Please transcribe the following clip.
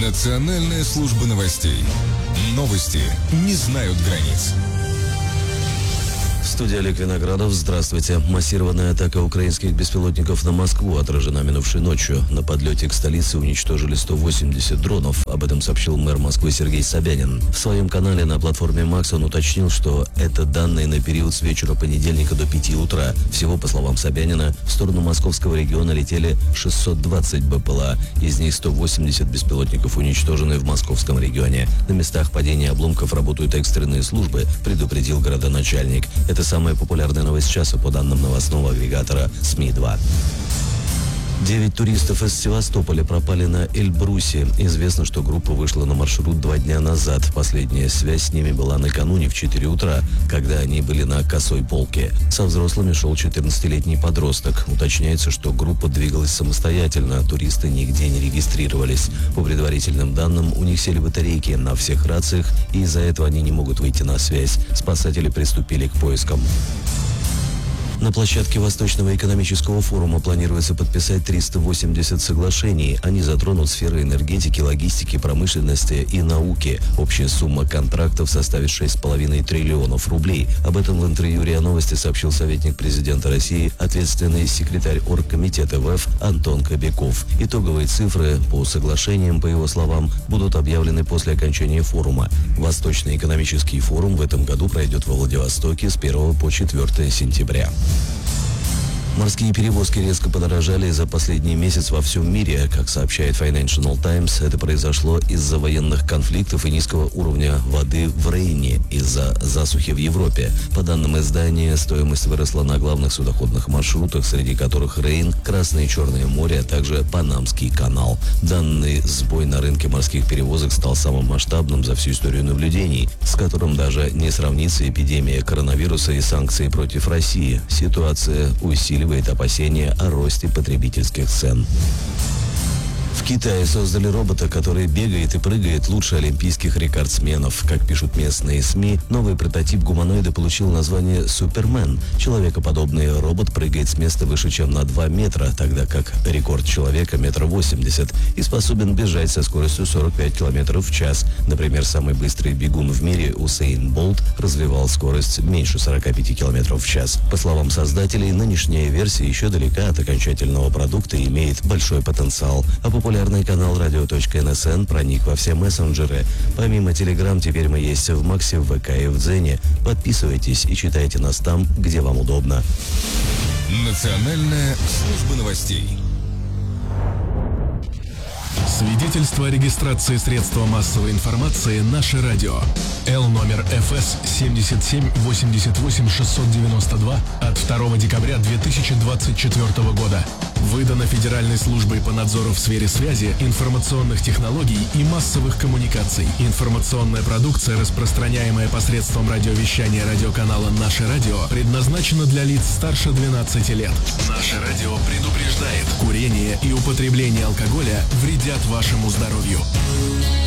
Национальная служба новостей. Новости не знают границ. Студия Олег Виноградов. Здравствуйте. Массированная атака украинских беспилотников на Москву отражена минувшей ночью. На подлете к столице уничтожили 180 дронов. Об этом сообщил мэр Москвы Сергей Собянин. В своем канале на платформе Макс он уточнил, что это данные на период с вечера понедельника до 5 утра. Всего, по словам Собянина, в сторону московского региона летели 620 БПЛА. Из них 180 беспилотников уничтожены в московском регионе. На местах падения обломков работают экстренные службы, предупредил городоначальник. Это самая популярная новость часа по данным новостного агрегатора СМИ-2. 9 туристов из Севастополя пропали на Эльбрусе. Известно, что группа вышла на маршрут 2 дня назад. Последняя связь с ними была накануне в 4 утра, когда они были на Косой Полке. Со взрослыми шел 14-летний подросток. Уточняется, что группа двигалась самостоятельно, туристы нигде не регистрировались. По предварительным данным, у них сели батарейки на всех рациях, и из-за этого они не могут выйти на связь. Спасатели приступили к поискам. На площадке Восточного экономического форума планируется подписать 380 соглашений. Они затронут сферы энергетики, логистики, промышленности и науки. Общая сумма контрактов составит 6,5 триллионов рублей. Об этом в интервью РИА Новости сообщил советник президента России, ответственный секретарь Оргкомитета ВЭФ Антон Кобяков. Итоговые цифры по соглашениям, по его словам, будут объявлены после окончания форума. Восточный экономический форум в этом году пройдет во Владивостоке с 1 по 4 сентября. Морские перевозки резко подорожали за последний месяц во всем мире. Как сообщает Financial Times, это произошло из-за военных конфликтов и низкого уровня воды в Рейне из-за засухи в Европе. По данным издания, стоимость выросла на главных судоходных маршрутах, среди которых Рейн, Красное и Черное море, а также Панамский канал. Данный сбой на рынке морских перевозок стал самым масштабным за всю историю наблюдений, с которым даже не сравнится эпидемия коронавируса и санкции против России. Ситуация усиливается опасения о росте потребительских цен. В Китае создали робота, который бегает и прыгает лучше олимпийских рекордсменов. Как пишут местные СМИ, новый прототип гуманоида получил название «Супермен». Человекоподобный робот прыгает с места выше, чем на 2 метра, тогда как рекорд человека 1,80 м и способен бежать со скоростью 45 км в час. Например, самый быстрый бегун в мире Усейн Болт развивал скорость меньше 45 км в час. По словам создателей, нынешняя версия еще далека от окончательного продукта и имеет большой потенциал. А популярный канал radio.nsn проник во все мессенджеры. Помимо Telegram, теперь мы есть в Максе, в ВК и в Дзене. Подписывайтесь и читайте нас там, где вам удобно. Национальная служба новостей. Свидетельство о регистрации средства массовой информации «Наше радио». Л номер ФС 7788692 от 2 декабря 2024 года. Выдано Федеральной службой по надзору в сфере связи, информационных технологий и массовых коммуникаций. Информационная продукция, распространяемая посредством радиовещания радиоканала «Наше радио», предназначена для лиц старше 12 лет. «Наше радио» предупреждает: курение и употребление алкоголя вредят вашему здоровью.